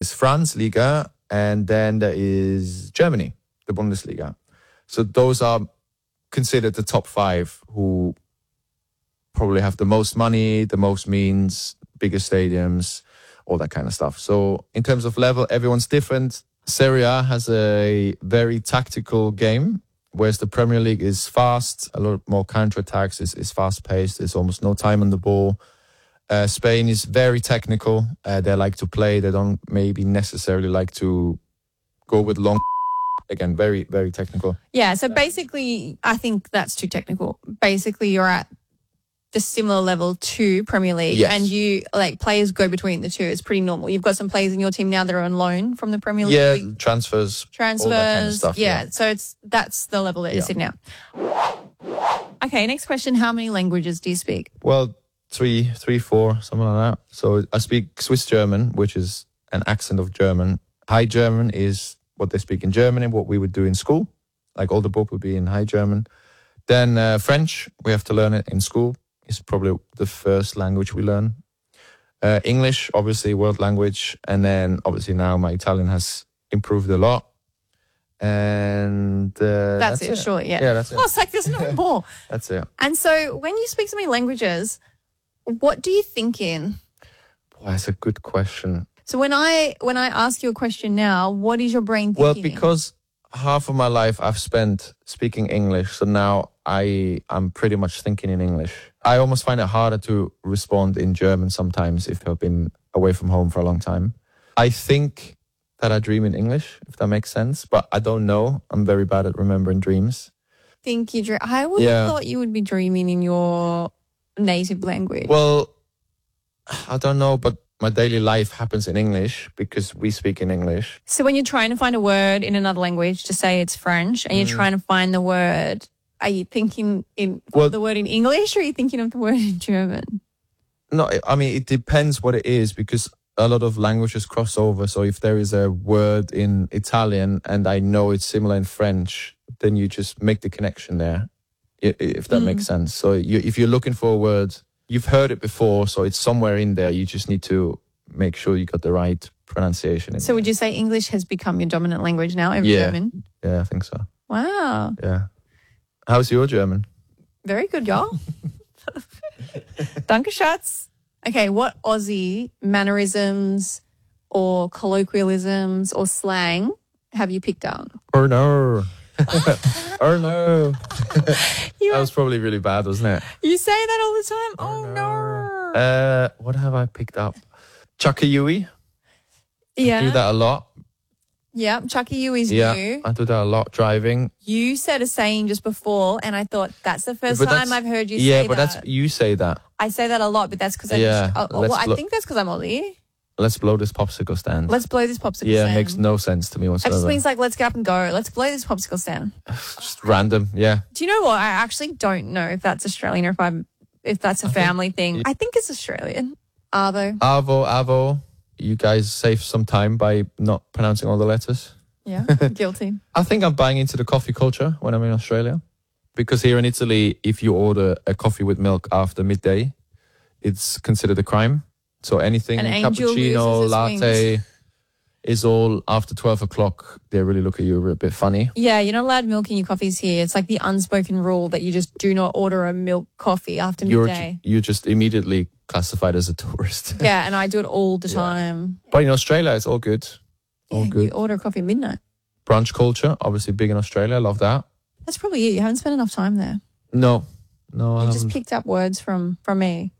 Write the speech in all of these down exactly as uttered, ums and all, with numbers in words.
is France, Liga, and then there is Germany, the Bundesliga. So those are considered the top five who probably have the most money, the most means, bigger stadiums, all that kind of stuff. So in terms of level, everyone's different. Serie A has a very tactical game, whereas the Premier League is fast, a lot more counterattacks, is is fast-paced, there's almost no time on the ball. Uh, Spain is very technical. Uh, they like to play. They don't maybe necessarily like to go with long. Again, very, very technical. Yeah, so basically, I think that's too technical. Basically, you're at the similar level to Premier League, yes. and you like players go between the two. It's pretty normal. You've got some players in your team now that are on loan from the Premier League. Yeah, transfers, transfers, all that kind of stuff. Yeah, yeah. so it's that's the level that yeah. it's in now. Okay, next question: how many languages do you speak? Well, three, three, four, something like that. So I speak Swiss German, which is an accent of German. High German is what they speak in Germany, what we would do in school. Like all the book would be in High German. Then uh, French, we have to learn it in school. It's probably the first language we learn. Uh, English, obviously, world language. And then obviously now my Italian has improved a lot. And uh, that's, that's it, it, surely, yeah. Yeah, that's it. Oh, it's like there's no more. That's it. And so when you speak so many languages, what do you think in? Boy, that's a good question. So when I when I ask you a question now, what is your brain thinking? Well, because half of my life I've spent speaking English, so now I I'm pretty much thinking in English. I almost find it harder to respond in German sometimes if I've been away from home for a long time. I think that I dream in English, if that makes sense, but I don't know. I'm very bad at remembering dreams. Think you dream? I would Yeah. have thought you would be dreaming in your native language. Well, I don't know, but my daily life happens in English because we speak in English. So when you're trying to find a word in another language, to say it's French, and you're Mm. trying to find the word, are you thinking in Well- the word in English or are you thinking of the word in German? No, I mean, it depends what it is because a lot of languages cross over. So if there is a word in Italian and I know it's similar in French, then you just make the connection there, i- if that Mm. makes sense. So you, if you're looking for a word, you've heard it before, so it's somewhere in there. You just need to make sure you got the right pronunciation. In So would you say English has become your dominant language now over Yeah. German? Yeah, I think so. Wow. Yeah. How's your German? Very good, y'all. Danke, Schatz. Okay, what Aussie mannerisms or colloquialisms or slang have you picked up? Oh no. Oh no. You, That was probably really bad, wasn't it? you say that all the time? Oh, no. Uh, what have I picked up? Chakayui. yeah. I do that a lot. Yeah, Chucky U is Yeah, new. I do that a lot driving. You said a saying just before, and I thought that's the first But time that's- I've heard you yeah, say but that. that's you say that. I say that a lot, but that's because I'm. Yeah, uh, well, let's I blo- think that's because I'm Aussie. Let's blow this popsicle stand. Let's blow this popsicle yeah, stand. makes no sense to me It whatsoever. just means like, let's get up and go. Let's blow this popsicle stand. Just random. Yeah. Do you know what? I actually don't know if that's Australian or if I'm if that's a family thing. I think it's Australian. Arvo. Avo, avo. You guys save some time by not pronouncing all the letters. Yeah, guilty. I think I'm buying into the coffee culture when I'm in Australia. Because here in Italy, if you order a coffee with milk after midday, it's considered a crime. So anything An angel cappuccino, loses his latte wings. is all after twelve o'clock. They really look at you a bit funny. Yeah, you're not allowed milk in your coffees here. It's like the unspoken rule that you just do not order a milk coffee after You're, midday. you're just immediately classified as a tourist. Yeah, and I do it all the Yeah. time. But in Australia, it's all good. All Yeah, good. You order a coffee at midnight. Brunch culture, obviously big in Australia. I love that. That's probably it. You haven't spent enough time there. No, no, I You just haven't. picked up words from from me.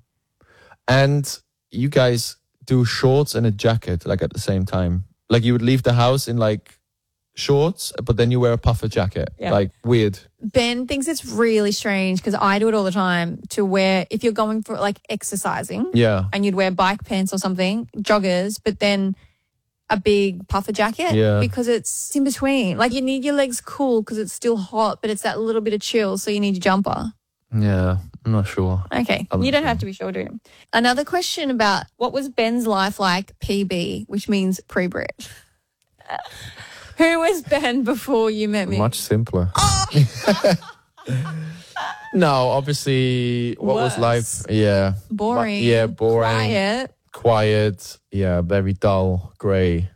And you guys do shorts and a jacket like at the same time. Like you would leave the house in like shorts, but then you wear a puffer jacket. Yeah. Like weird. Ben thinks it's really strange because I do it all the time to wear, if you're going for like exercising Yeah. and you'd wear bike pants or something, joggers, but then a big puffer jacket Yeah. because it's in between. Like you need your legs cool because it's still hot, but it's that little bit of chill. So you need your jumper. Yeah. I'm not sure. Okay. I'm You don't sure. have to be sure, do you? Another question about what was Ben's life like P B, which means pre-Brit. Who was Ben before you met me? Much simpler. No, obviously, what was Worse. life? Yeah. Boring. Yeah, boring. Quiet. Quiet. Yeah, very dull, grey.